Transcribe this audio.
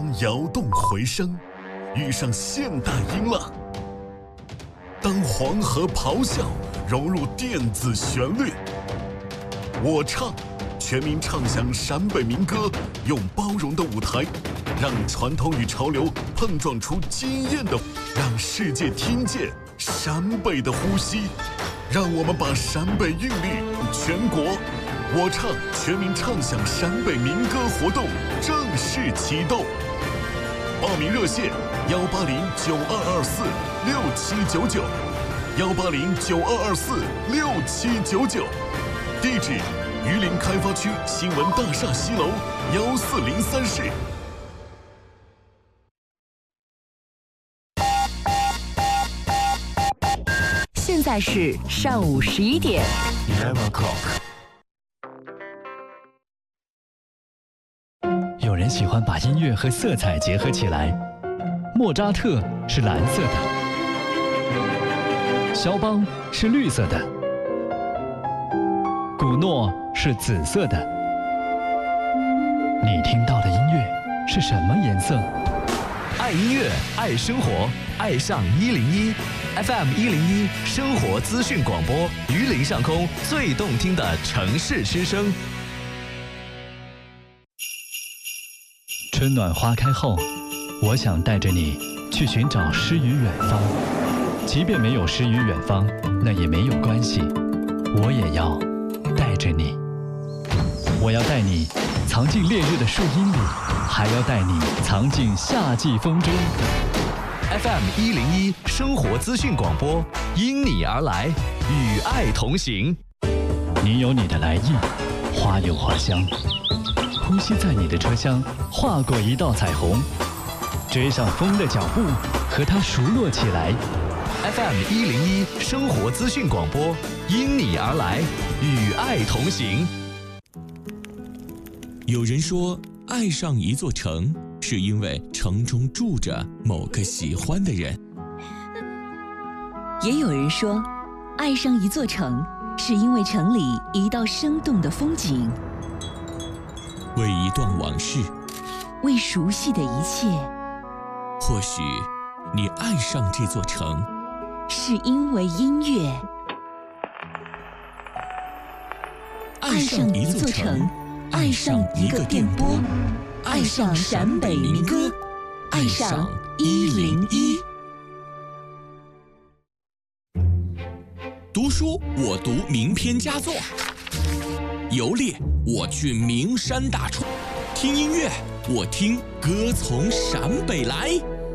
摇动回声，遇上现代音浪。当黄河咆哮融入电子旋律，我唱，全民唱响陕北民歌，用包容的舞台，让传统与潮流碰撞出惊艳的，让世界听见陕北的呼吸。让我们把陕北韵律全国。我唱全民唱响陕北民歌活动正式启动，报名热线18092246799，18092246799，地址榆林开发区新闻大厦西楼1403室。 现在是上午11点。 11 o'clock。有人喜欢把音乐和色彩结合起来，莫扎特是蓝色的，肖邦是绿色的，古诺是紫色的。你听到的音乐是什么颜色？ 爱音乐，爱生活，爱上101 FM 101生活资讯广播，榆林上空最动听的城市之声。 春暖花开后，我想带着你去寻找诗与远方。即便没有诗与远方，那也没有关系，我也要带着你。我要带你藏进烈日的树荫里，还要带你藏进夏季风中。 FM 101生活资讯广播，因你而来，与爱同行。 你有你的来意，花有花香。呼吸在你的车厢，划过一道彩虹，追上风的脚步，和它熟络起来。 FM 101生活资讯广播，因你而来，与爱同行。 有人说，爱上一座城，是因为城中住着某个喜欢的人。 也有人说，爱上一座城，是因为城里一道生动的风景。 为一段往事， 为熟悉的一切。 或许你爱上这座城， 是因为音乐。 爱上一座城，爱上一个电波， 爱上陕北民歌，爱上101。 读书我读名篇佳作，游猎我去名山大川，听音乐我听歌从陕北来。